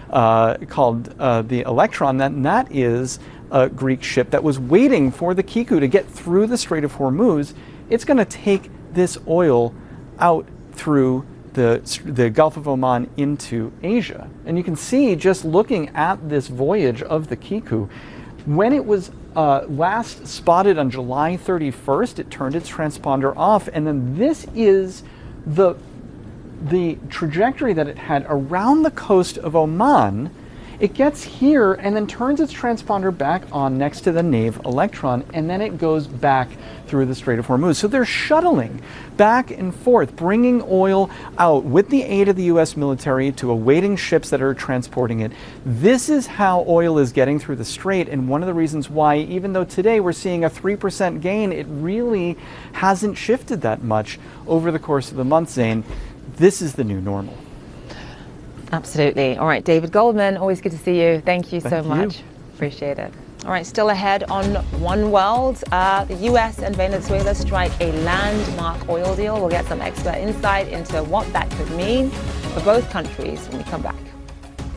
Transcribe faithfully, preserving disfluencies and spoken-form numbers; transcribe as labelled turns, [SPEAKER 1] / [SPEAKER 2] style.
[SPEAKER 1] uh, called uh, the Electron. That, and that is a Greek ship that was waiting for the Kiku to get through the Strait of Hormuz. It's going to take this oil out through the, the Gulf of Oman into Asia. And you can see, just looking at this voyage of the Kiku, when it was uh, last spotted on July thirty-first, it turned its transponder off. And then this is the, the trajectory that it had around the coast of Oman. It gets here and then turns its transponder back on next to the Nave Electron, and then it goes back through the Strait of Hormuz. So they're shuttling back and forth, bringing oil out with the aid of the U S military to awaiting ships that are transporting it. This is how oil is getting through the strait, and one of the reasons why, even though today we're seeing a three percent gain, it really hasn't shifted that much over the course of the month, Zane. This is the new normal.
[SPEAKER 2] Absolutely. All right, David Goldman, always good to see you. Thank you
[SPEAKER 1] Thank
[SPEAKER 2] so
[SPEAKER 1] you.
[SPEAKER 2] much. Appreciate it. All right, still ahead on One World. Uh, the U S and Venezuela strike a landmark oil deal. We'll get some expert insight into what that could mean for both countries when we come back.